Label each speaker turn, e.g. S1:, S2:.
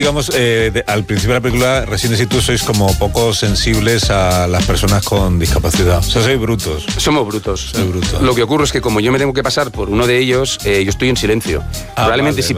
S1: Digamos, al principio de la película, Resines y tú sois como poco sensibles a las personas con discapacidad. O sea, sois brutos.
S2: Somos brutos.
S1: Soy bruto.
S2: Lo que ocurre es que como yo me tengo que pasar por uno de ellos, yo estoy en silencio. Probablemente
S1: vale,
S2: si